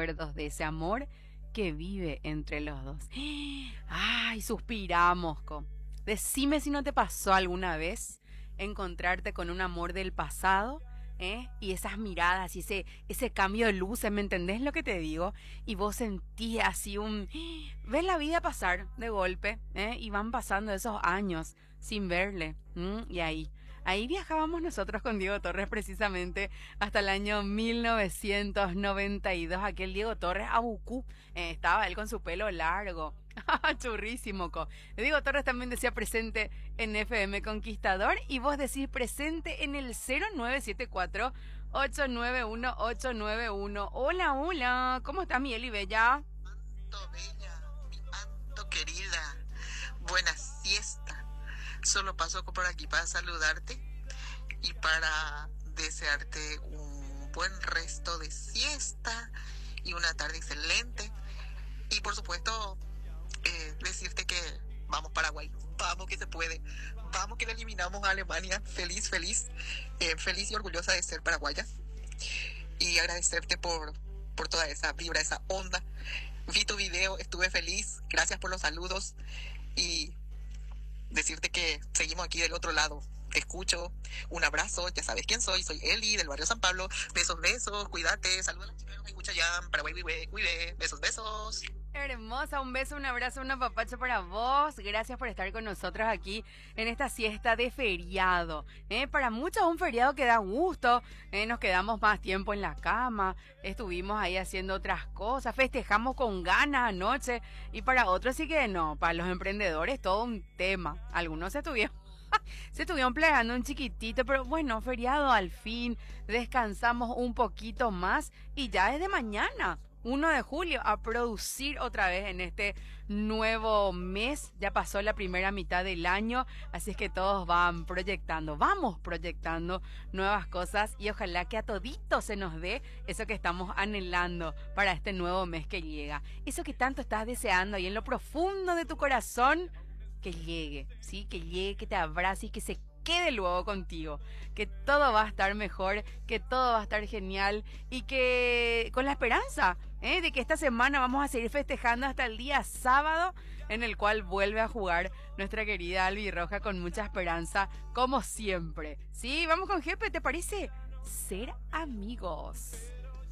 recuerdos de ese amor que vive entre los dos. Ay, suspiramos, Co. Decime si no te pasó alguna vez encontrarte con un amor del pasado, ¿eh? Y esas miradas y ese cambio de luces, ¿me entendés lo que te digo? Y vos sentís así ves la vida pasar de golpe, ¿eh? Y van pasando esos años sin verle. Y ahí viajábamos nosotros con Diego Torres precisamente hasta el año 1992. Aquel Diego Torres Abucú, estaba él con su pelo largo. Churrísimo, Co. Diego Torres también decía presente en FM Conquistador y vos decís presente en el 0974-891-891. Hola, hola. ¿Cómo está mi Eli Bella? Anto bella, mi Anto querida, buena siesta. Solo paso por aquí para saludarte y para desearte un buen resto de siesta y una tarde excelente. Y por supuesto, decirte que vamos Paraguay, vamos que se puede, vamos que le eliminamos a Alemania. Feliz, feliz y orgullosa de ser paraguaya. Y agradecerte por toda esa vibra, esa onda. Vi tu video, estuve feliz, gracias por los saludos y decirte que seguimos aquí del otro lado. Te escucho, un abrazo, ya sabes quién soy Eli del barrio San Pablo. Besos, besos, cuídate, saludos a los chicos que me escuchan ya, Paraguay, cuide, besos, besos. Hermosa, un beso, un abrazo, un apapacho para vos. Gracias por estar con nosotros aquí en esta siesta de feriado. Para muchos un feriado que da gusto. Nos quedamos más tiempo en la cama. Estuvimos ahí haciendo otras cosas. Festejamos con ganas anoche. Y para otros sí que no. Para los emprendedores todo un tema. Algunos se estuvieron plegando un chiquitito, pero bueno, feriado al fin. Descansamos un poquito más y ya es de mañana. 1 de julio, a producir otra vez en este nuevo mes. Ya pasó la primera mitad del año, así es que todos vamos proyectando nuevas cosas y ojalá que a toditos se nos dé eso que estamos anhelando para este nuevo mes que llega. Eso que tanto estás deseando ahí en lo profundo de tu corazón, que llegue, ¿sí? Que llegue, que te abrace y que se quede luego contigo, que todo va a estar mejor, que todo va a estar genial y que con la esperanza de que esta semana vamos a seguir festejando hasta el día sábado en el cual vuelve a jugar nuestra querida albirroja con mucha esperanza como siempre. Sí, vamos con Jepe, ¿te parece? Ser amigos.